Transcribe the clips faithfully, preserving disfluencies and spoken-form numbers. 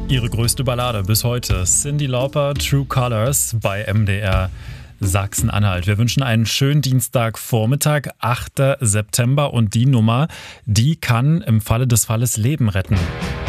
Ihre größte Ballade bis heute. Cyndi Lauper, True Colors bei M D R Sachsen-Anhalt. Wir wünschen einen schönen Dienstagvormittag, achter September. Und die Nummer, die kann im Falle des Falles Leben retten.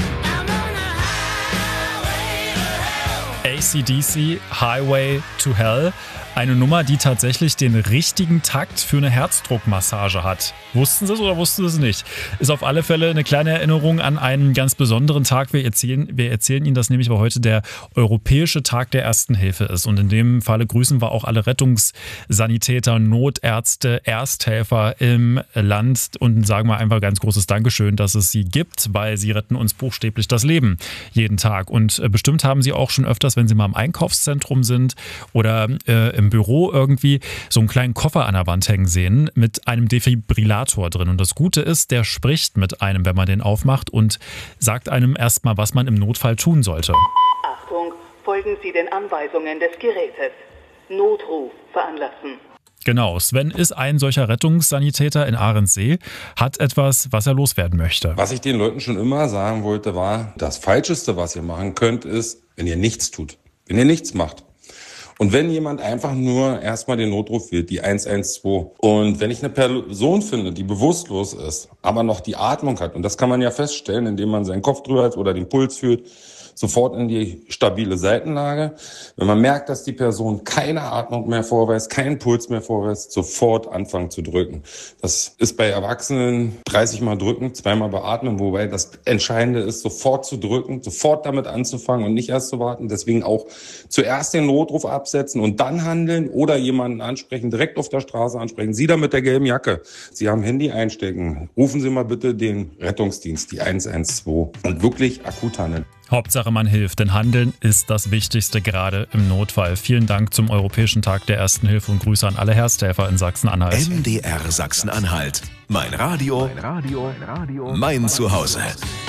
A C D C, Highway to Hell. Eine Nummer, die tatsächlich den richtigen Takt für eine Herzdruckmassage hat. Wussten Sie es oder wussten Sie es nicht? Ist auf alle Fälle eine kleine Erinnerung an einen ganz besonderen Tag. Wir erzählen, wir erzählen Ihnen das nämlich, weil heute der Europäische Tag der Ersten Hilfe ist. Und in dem Falle grüßen wir auch alle Rettungssanitäter, Notärzte, Ersthelfer im Land und sagen wir einfach ganz großes Dankeschön, dass es sie gibt, weil sie retten uns buchstäblich das Leben jeden Tag. Und bestimmt haben Sie auch schon öfters, wenn Sie mal im Einkaufszentrum sind oder äh, im Büro irgendwie so einen kleinen Koffer an der Wand hängen sehen mit einem Defibrillator drin. Und das Gute ist, der spricht mit einem, wenn man den aufmacht und sagt einem erstmal, was man im Notfall tun sollte. Achtung, folgen Sie den Anweisungen des Gerätes. Notruf veranlassen. Genau, Sven ist ein solcher Rettungssanitäter in Ahrensee, hat etwas, was er loswerden möchte. Was ich den Leuten schon immer sagen wollte, war, das Falscheste, was ihr machen könnt, ist, wenn ihr nichts tut. Wenn ihr nichts macht. Und wenn jemand einfach nur erstmal den Notruf wählt, die eins eins zwei, und wenn ich eine Person finde, die bewusstlos ist, aber noch die Atmung hat, und das kann man ja feststellen, indem man seinen Kopf drüber hat oder den Puls fühlt, sofort in die stabile Seitenlage. Wenn man merkt, dass die Person keine Atmung mehr vorweist, keinen Puls mehr vorweist, sofort anfangen zu drücken. Das ist bei Erwachsenen dreißig Mal drücken, zweimal beatmen, wobei das Entscheidende ist, sofort zu drücken, sofort damit anzufangen und nicht erst zu warten. Deswegen auch zuerst den Notruf absetzen und dann handeln oder jemanden ansprechen, direkt auf der Straße ansprechen. Sie da mit der gelben Jacke. Sie haben Handy einstecken. Rufen Sie mal bitte den Rettungsdienst, die eins eins zwei, und wirklich akut handeln. Hauptsache man hilft, denn Handeln ist das Wichtigste gerade im Notfall. Vielen Dank zum Europäischen Tag der Ersten Hilfe und Grüße an alle Ersthelfer in Sachsen-Anhalt. M D R Sachsen-Anhalt. Mein Radio, mein Radio, mein Radio, mein Zuhause.